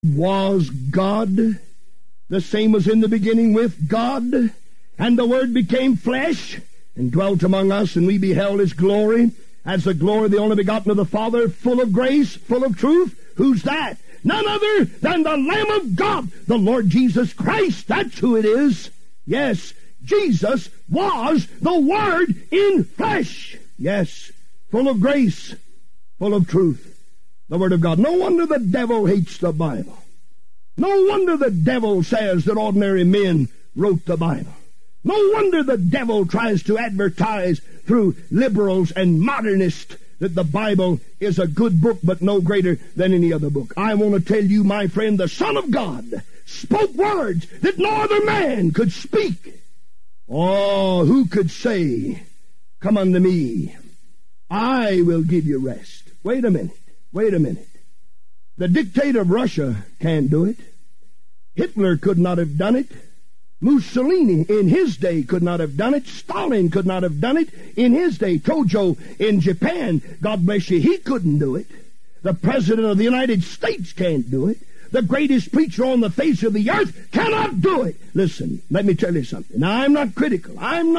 was God. The same was in the beginning with God. And the Word became flesh and dwelt among us, and we beheld His glory as the glory of the only begotten of the Father, full of grace, full of truth. Who's that? None other than the Lamb of God, the Lord Jesus Christ. That's who it is. Yes, Jesus was the Word in flesh. Yes, full of grace, full of truth. The Word of God. No wonder the devil hates the Bible. No wonder the devil says that ordinary men wrote the Bible. No wonder the devil tries to advertise through liberals and modernists that the Bible is a good book, but no greater than any other book. I want to tell you, my friend, the Son of God spoke words that no other man could speak. Oh, who could say, "Come unto me, I will give you rest"? Wait a minute. The dictator of Russia can't do it. Hitler could not have done it. Mussolini in his day could not have done it. Stalin could not have done it in his day. Tojo in Japan, God bless you, he couldn't do it. The President of the United States can't do it. The greatest preacher on the face of the earth cannot do it. Listen, let me tell you something. Now, I'm not critical.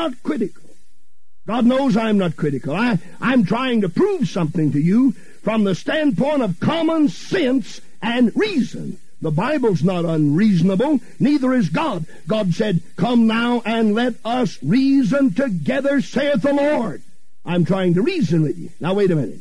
God knows I'm not critical. I'm trying to prove something to you from the standpoint of common sense and reason. The Bible's not unreasonable, neither is God. God said, "Come now and let us reason together, saith the Lord." I'm trying to reason with you. Now wait a minute.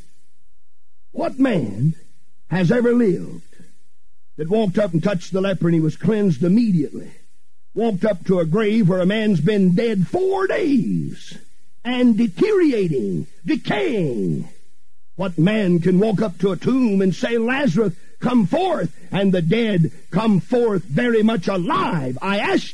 What man has ever lived that walked up and touched the leper and he was cleansed immediately? Walked up to a grave where a man's been dead 4 days and deteriorating, decaying. What man can walk up to a tomb and say, "Lazarus, come forth," and the dead come forth very much alive? I ask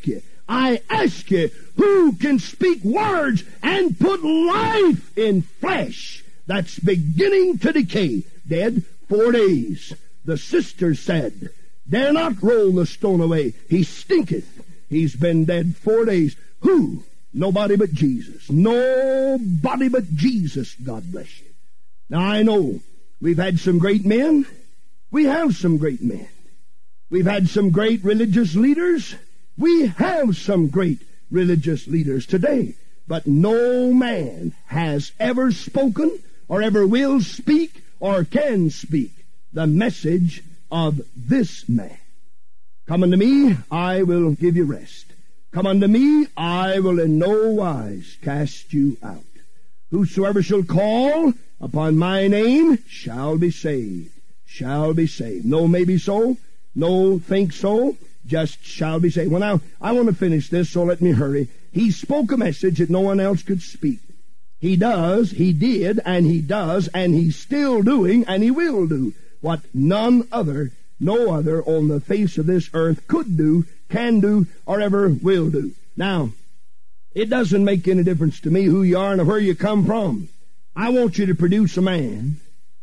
you, who can speak words and put life in flesh that's beginning to decay? Dead 4 days. The sisters said, "Dare not roll the stone away. He stinketh." He's been dead 4 days. Who? Nobody but Jesus. Nobody but Jesus, God bless you. Now I know we've had some great men. We have some great men. We've had some great religious leaders. We have some great religious leaders today. But no man has ever spoken or ever will speak or can speak the message of this man. "Come unto me, I will give you rest. Come unto me, I will in no wise cast you out. Whosoever shall call upon my name shall be saved." Shall be saved. No maybe so, no think so, just shall be saved. Well, now, I want to finish this, so let me hurry. He spoke a message that no one else could speak. He does, he did, and he does, and he's still doing, and he will do what no other on the face of this earth could do, can do, or ever will do. Now, it doesn't make any difference to me who you are and where you come from. I want you to produce a man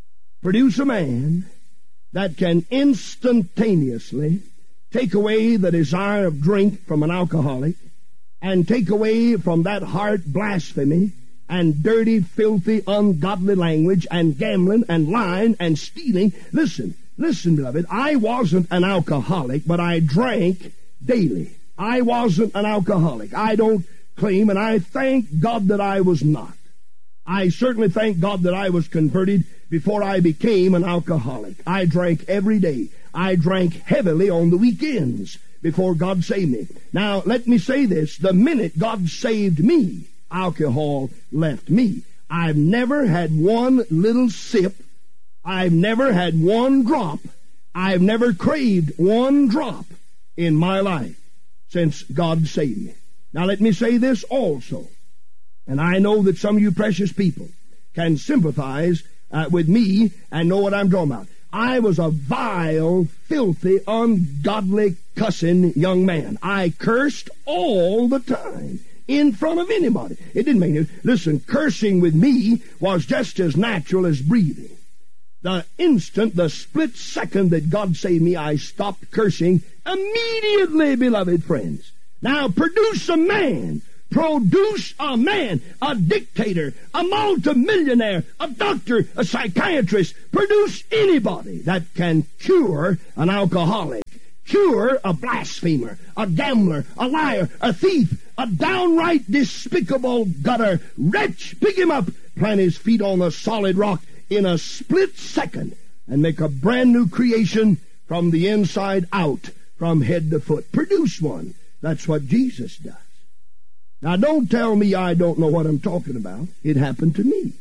that can instantaneously take away the desire of drink from an alcoholic and take away from that heart blasphemy and dirty, filthy, ungodly language and gambling and lying and stealing. Listen, beloved, I wasn't an alcoholic, but I drank daily. I wasn't an alcoholic. I don't claim, and I thank God that I was not. I certainly thank God that I was converted before I became an alcoholic. I drank every day. I drank heavily on the weekends before God saved me. Now, let me say this. The minute God saved me, alcohol left me. I've never had one little sip. I've never had one drop. I've never craved one drop in my life since God saved me. Now, let me say this also. And I know that some of you precious people can sympathize with me and know what I'm talking about. I was a vile, filthy, ungodly, cussing young man. I cursed all the time in front of anybody. It didn't make any... Listen, cursing with me was just as natural as breathing. The instant, the split second that God saved me, I stopped cursing immediately, beloved friends. Now, produce a man produce a man, a dictator, a multimillionaire, a doctor, a psychiatrist, produce anybody that can cure an alcoholic, cure a blasphemer, a gambler, a liar, a thief, a downright despicable gutter wretch. Pick him up, plant his feet on the solid rock in a split second, and make a brand new creation from the inside out, from head to foot. Produce one. That's what Jesus does. Now, don't tell me I don't know what I'm talking about. It happened to me.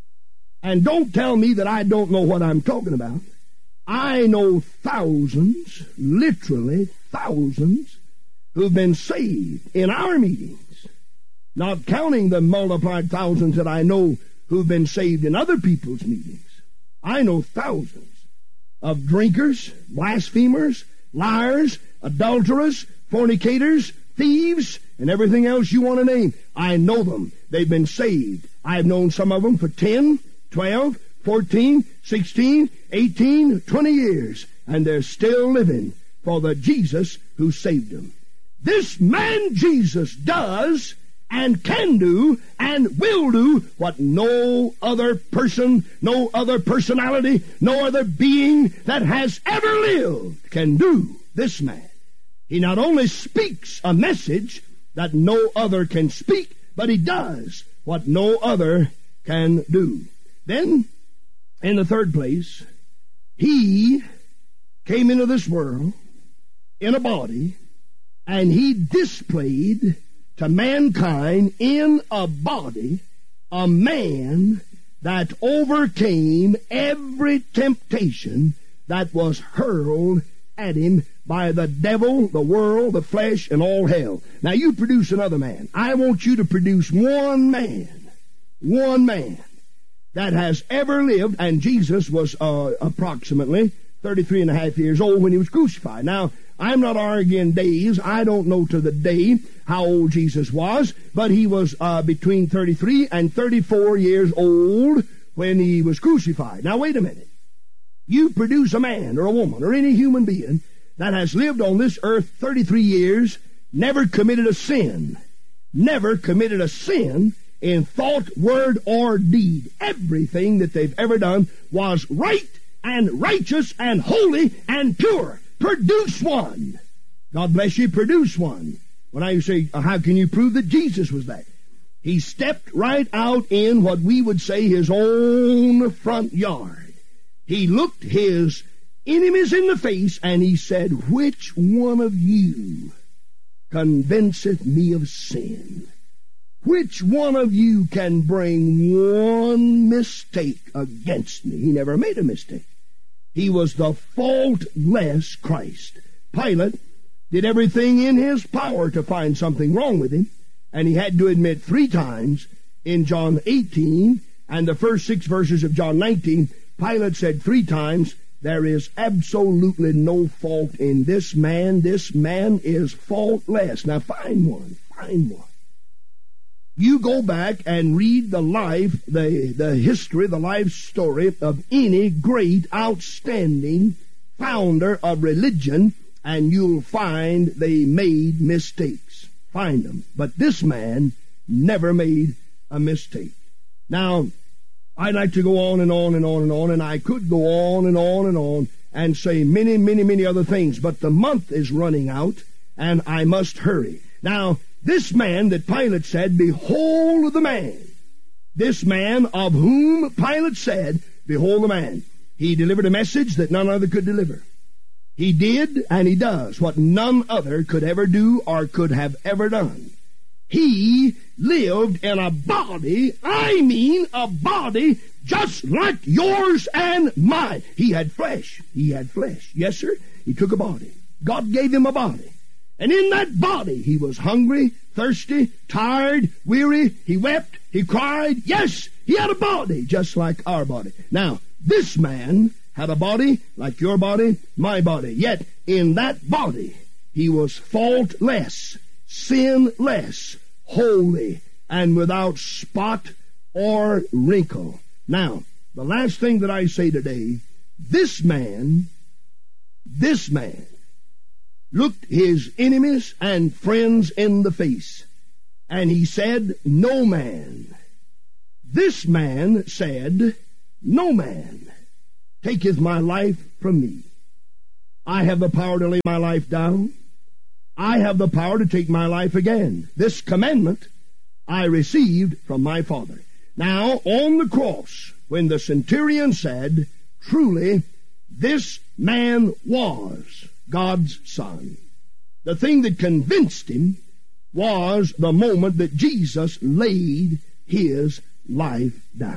And don't tell me that I don't know what I'm talking about. I know thousands, literally thousands, who've been saved in our meetings, not counting the multiplied thousands that I know who've been saved in other people's meetings. I know thousands of drinkers, blasphemers, liars, adulterers, fornicators, thieves, and everything else you want to name. I know them. They've been saved. I've known some of them for 10, 12, 14, 16, 18, 20 years, and they're still living for the Jesus who saved them. This man Jesus does and can do and will do what no other person, no other personality, no other being that has ever lived can do. This man. He not only speaks a message that no other can speak, but he does what no other can do. Then, in the third place, he came into this world in a body, and he displayed to mankind in a body a man that overcame every temptation that was hurled at him by the devil, the world, the flesh, and all hell. Now you produce another man. I want you to produce one man that has ever lived, and Jesus was approximately 33 and a half years old when he was crucified. Now, I'm not arguing days. I don't know to the day how old Jesus was, but he was between 33 and 34 years old when he was crucified. Now, wait a minute. You produce a man or a woman or any human being that has lived on this earth 33 years, never committed a sin in thought, word, or deed. Everything that they've ever done was right and righteous and holy and pure. Produce one. God bless you, produce one. When I say, how can you prove that Jesus was that? He stepped right out in what we would say his own front yard. He looked his enemies in the face and he said, which one of you convinceth me of sin? Which one of you can bring one mistake against me? He never made a mistake. He was the faultless Christ. Pilate did everything in his power to find something wrong with him, and he had to admit 3 times in John 18 and the first 6 verses of John 19, Pilate said 3 times, there is absolutely no fault in this man. This man is faultless. Now find one. You go back and read the life, the history, the life story of any great, outstanding founder of religion, and you'll find they made mistakes. Find them. But this man never made a mistake. Now, I'd like to go on and on and on and on, and I could go on and on and on and say many, many, many other things, but the month is running out, and I must hurry. Now, this man that Pilate said, behold the man. This man of whom Pilate said, behold the man. He delivered a message that none other could deliver. He did and he does what none other could ever do or could have ever done. He lived in a body, I mean a body just like yours and mine. He had flesh. Yes, sir. He took a body. God gave him a body. And in that body, he was hungry, thirsty, tired, weary. He wept, he cried. Yes, he had a body just like our body. Now, this man had a body like your body, my body. Yet, in that body, he was faultless, sinless, holy, and without spot or wrinkle. Now, the last thing that I say today, this man looked his enemies and friends in the face And he said, no man. This man said, no man taketh my life from me. I have the power to lay my life down. I have the power to take my life again. This commandment I received from my Father. Now, on the cross, when the centurion said, truly, this man was God's Son, the thing that convinced him was the moment that Jesus laid his life down.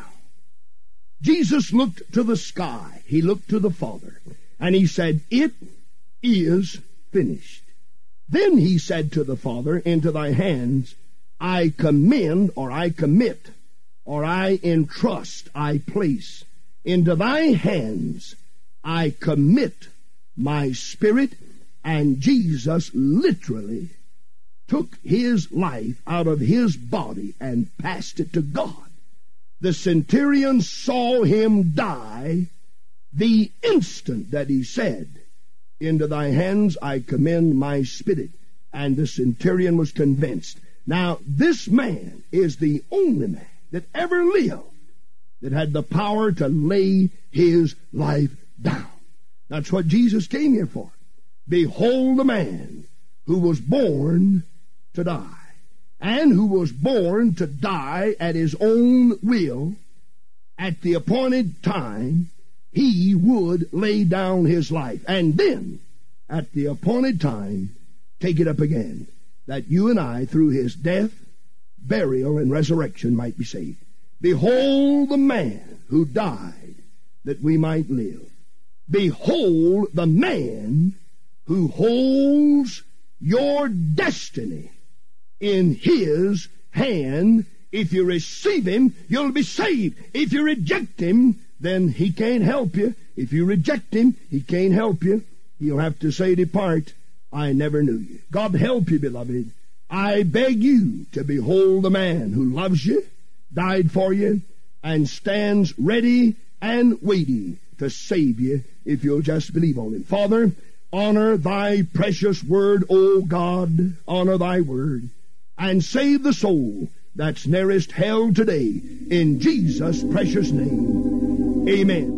Jesus looked to the sky. He looked to the Father. And he said, it is finished. Then he said to the Father, into thy hands I commend, or I commit, or I entrust, I place. Into thy hands I commit my spirit. And Jesus literally took his life out of his body and passed it to God. The centurion saw him die the instant that he said, into thy hands I commend my spirit. And the centurion was convinced. Now, this man is the only man that ever lived that had the power to lay his life down. That's what Jesus came here for. Behold the man who was born to die, and who was born to die at his own will. At the appointed time, he would lay down his life, and then, at the appointed time, take it up again, that you and I, through his death, burial, and resurrection, might be saved. Behold the man who died that we might live. Behold the man who holds your destiny in his hand. If you receive him, you'll be saved. If you reject him, then he can't help you. If you reject him, he can't help you. You'll have to say, depart, I never knew you. God help you, beloved. I beg you to behold the man who loves you, died for you, and stands ready and waiting to save you if you'll just believe on him. Father, honor thy precious word, O God. Honor thy word. And save the soul that's nearest hell today. In Jesus' precious name. Amen.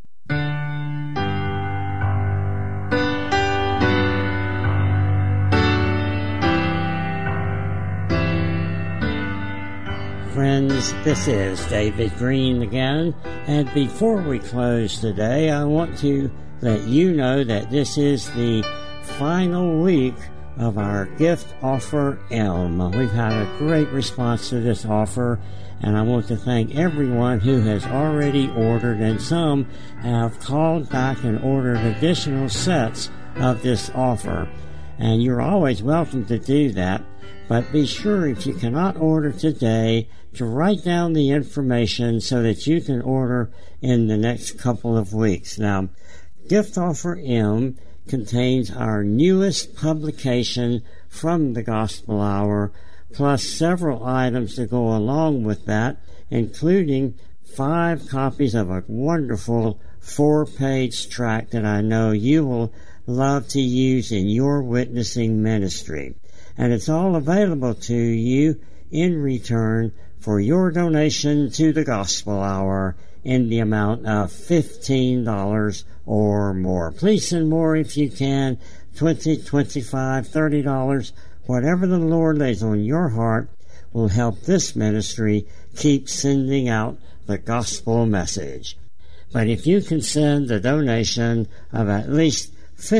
Friends, this is David Green again, and before we close today, I want to let you know that this is the final week of our gift offer M. We've had a great response to this offer, and I want to thank everyone who has already ordered, and some have called back and ordered additional sets of this offer. And you're always welcome to do that, but be sure, if you cannot order today, to write down the information so that you can order in the next couple of weeks. Now, Gift Offer M contains our newest publication from the Gospel Hour, plus several items to go along with that, including 5 copies of a wonderful 4-page tract that I know you will love to use in your witnessing ministry. And it's all available to you in return for your donation to the Gospel Hour in the amount of $15 or more. Please send more if you can, $20, $25, $30, whatever the Lord lays on your heart will help this ministry keep sending out the gospel message. But if you can send a donation of at least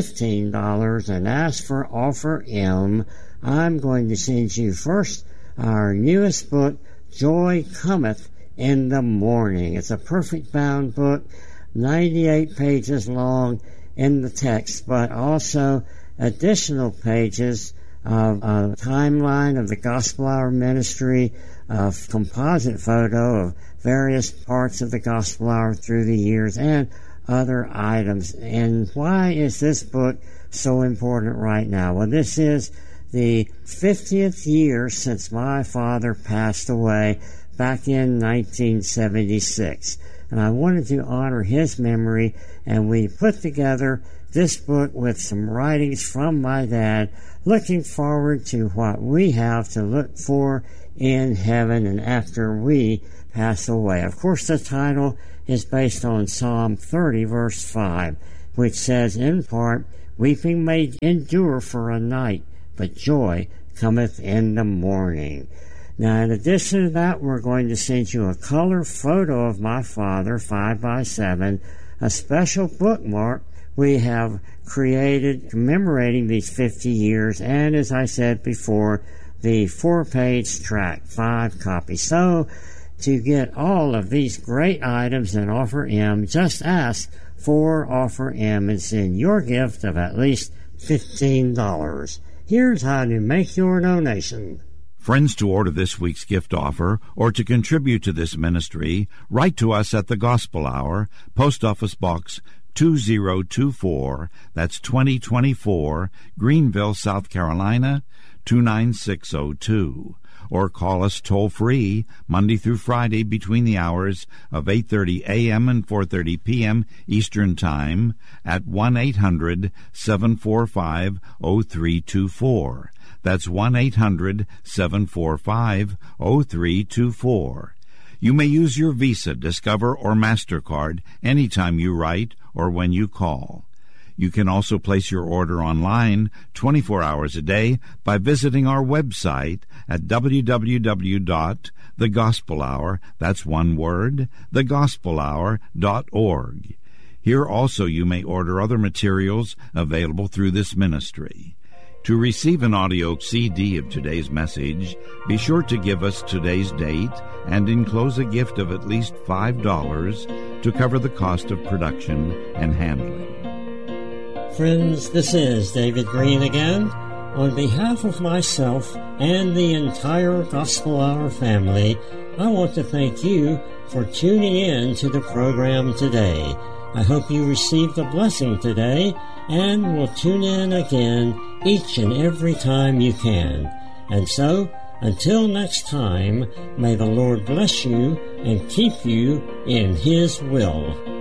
$15 and ask for Offer M, I'm going to send you first our newest book, Joy Cometh in the Morning. It's a perfect bound book, 98 pages long in the text, but also additional pages of a timeline of the Gospel Hour ministry, a composite photo of various parts of the Gospel Hour through the years, and other items. And why is this book so important right now? Well, this is the 50th year since my father passed away back in 1976. And I wanted to honor his memory, and we put together this book with some writings from my dad, looking forward to what we have to look for in heaven and after we pass away. Of course, the title is based on Psalm 30, verse 5, which says, in part, weeping may endure for a night, but joy cometh in the morning. Now, in addition to that, we're going to send you a color photo of my father, 5x7, a special bookmark we have created commemorating these 50 years, and as I said before, the 4-page tract, 5 copies. So, to get all of these great items and Offer M, just ask for Offer M and send your gift of at least $15. Here's how to make your donation. Friends, to order this week's gift offer or to contribute to this ministry, write to us at the Gospel Hour, Post Office Box 2024, that's 2024, Greenville, South Carolina, 29602. Or call us toll-free Monday through Friday between the hours of 8:30 a.m. and 4:30 p.m. Eastern Time at 1-800-745-0324. That's 1-800-745-0324. You may use your Visa, Discover, or MasterCard anytime you write or when you call. You can also place your order online 24 hours a day by visiting our website at www.thegospelhour, that's one word, thegospelhour.org. Here also you may order other materials available through this ministry. To receive an audio CD of today's message, be sure to give us today's date and enclose a gift of at least $5 to cover the cost of production and handling. Friends, this is David Green again. On behalf of myself and the entire Gospel Hour family, I want to thank you for tuning in to the program today. I hope you received a blessing today and will tune in again each and every time you can. And so, until next time, may the Lord bless you and keep you in His will.